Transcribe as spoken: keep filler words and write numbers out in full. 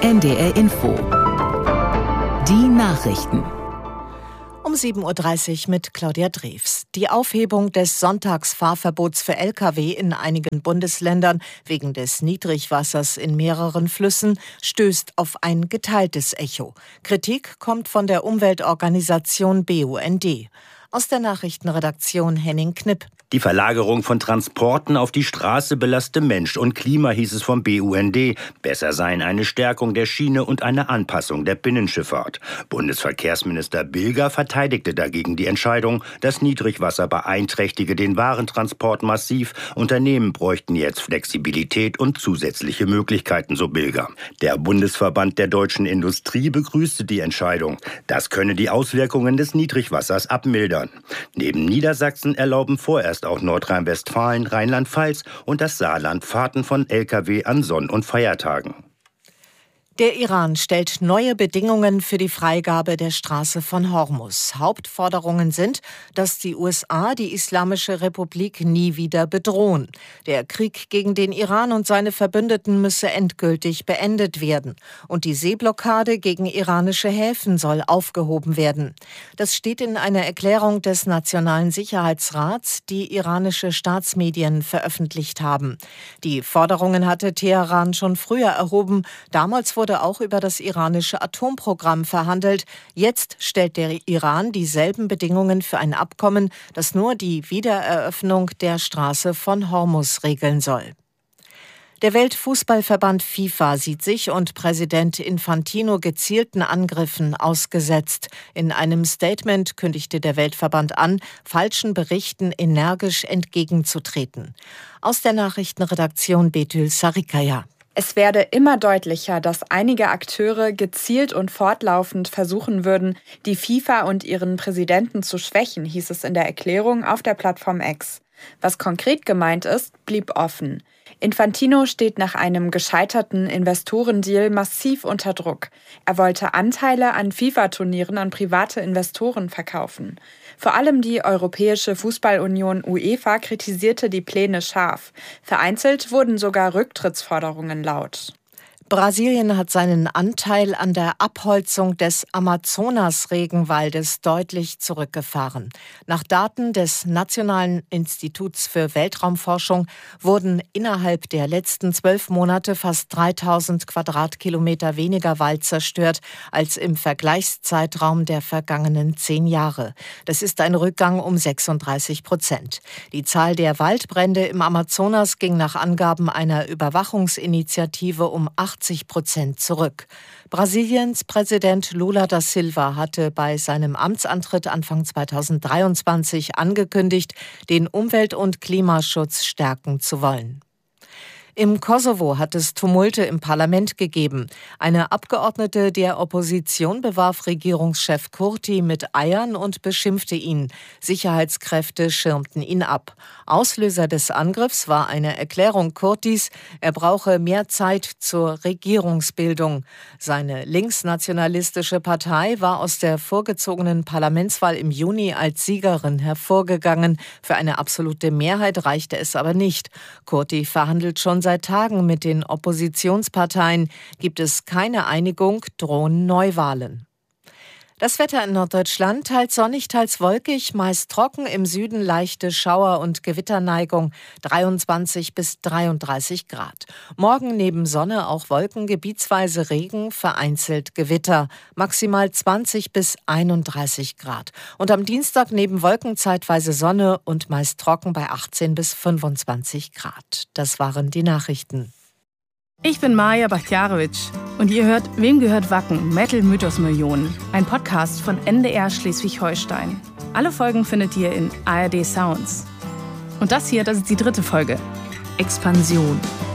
N D R Info. Die Nachrichten. Um sieben Uhr dreißig mit Claudia Drews. Die Aufhebung des Sonntagsfahrverbots für L K W in einigen Bundesländern wegen des Niedrigwassers in mehreren Flüssen stößt auf ein geteiltes Echo. Kritik kommt von der Umweltorganisation B U N D. Aus der Nachrichtenredaktion Henning Knipp. Die Verlagerung von Transporten auf die Straße belaste Mensch und Klima, hieß es vom B U N D. Besser seien eine Stärkung der Schiene und eine Anpassung der Binnenschifffahrt. Bundesverkehrsminister Bilger verteidigte dagegen die Entscheidung. Das Niedrigwasser beeinträchtige den Warentransport massiv. Unternehmen bräuchten jetzt Flexibilität und zusätzliche Möglichkeiten, so Bilger. Der Bundesverband der deutschen Industrie begrüßte die Entscheidung. Das könne die Auswirkungen des Niedrigwassers abmildern. Neben Niedersachsen erlauben vorerst auch Nordrhein-Westfalen, Rheinland-Pfalz und das Saarland Fahrten von L K W an Sonn- und Feiertagen. Der Iran stellt neue Bedingungen für die Freigabe der Straße von Hormuz. Hauptforderungen sind, dass die U S A die Islamische Republik nie wieder bedrohen. Der Krieg gegen den Iran und seine Verbündeten müsse endgültig beendet werden. Und die Seeblockade gegen iranische Häfen soll aufgehoben werden. Das steht in einer Erklärung des Nationalen Sicherheitsrats, die iranische Staatsmedien veröffentlicht haben. Die Forderungen hatte Teheran schon früher erhoben. Damals wurde auch über das iranische Atomprogramm verhandelt. Jetzt stellt der Iran dieselben Bedingungen für ein Abkommen, das nur die Wiedereröffnung der Straße von Hormuz regeln soll. Der Weltfußballverband FIFA sieht sich und Präsident Infantino gezielten Angriffen ausgesetzt. In einem Statement kündigte der Weltverband an, falschen Berichten energisch entgegenzutreten. Aus der Nachrichtenredaktion Betül Sarikaya. Es werde immer deutlicher, dass einige Akteure gezielt und fortlaufend versuchen würden, die FIFA und ihren Präsidenten zu schwächen, hieß es in der Erklärung auf der Plattform X. Was konkret gemeint ist, blieb offen. Infantino steht nach einem gescheiterten Investorendeal massiv unter Druck. Er wollte Anteile an FIFA-Turnieren an private Investoren verkaufen. Vor allem die Europäische Fußballunion UEFA kritisierte die Pläne scharf. Vereinzelt wurden sogar Rücktrittsforderungen laut. Brasilien hat seinen Anteil an der Abholzung des Amazonas-Regenwaldes deutlich zurückgefahren. Nach Daten des Nationalen Instituts für Weltraumforschung wurden innerhalb der letzten zwölf Monate fast dreitausend Quadratkilometer weniger Wald zerstört als im Vergleichszeitraum der vergangenen zehn Jahre. Das ist ein Rückgang um sechsunddreißig Prozent. Die Zahl der Waldbrände im Amazonas ging nach Angaben einer Überwachungsinitiative um achtzig Prozent zurück. Brasiliens Präsident Lula da Silva hatte bei seinem Amtsantritt Anfang zweitausenddreiundzwanzig angekündigt, den Umwelt- und Klimaschutz stärken zu wollen. Im Kosovo hat es Tumulte im Parlament gegeben. Eine Abgeordnete der Opposition bewarf Regierungschef Kurti mit Eiern und beschimpfte ihn. Sicherheitskräfte schirmten ihn ab. Auslöser des Angriffs war eine Erklärung Kurtis, er brauche mehr Zeit zur Regierungsbildung. Seine linksnationalistische Partei war aus der vorgezogenen Parlamentswahl im Juni als Siegerin hervorgegangen. Für eine absolute Mehrheit reichte es aber nicht. Kurti verhandelt schon seit Tagen mit den Oppositionsparteien. Gibt es keine Einigung, drohen Neuwahlen. Das Wetter in Norddeutschland teils sonnig, teils wolkig, meist trocken, im Süden leichte Schauer- und Gewitterneigung, dreiundzwanzig bis dreiunddreißig Grad. Morgen neben Sonne auch Wolken, gebietsweise Regen, vereinzelt Gewitter, maximal zwanzig bis einunddreißig Grad. Und am Dienstag neben Wolken zeitweise Sonne und meist trocken bei achtzehn bis fünfundzwanzig Grad. Das waren die Nachrichten. Ich bin Maja Bachtiarevic und ihr hört Wem gehört Wacken? Metal Mythos Millionen. Ein Podcast von N D R Schleswig-Holstein. Alle Folgen findet ihr in A R D Sounds. Und das hier, das ist die dritte Folge. Expansion.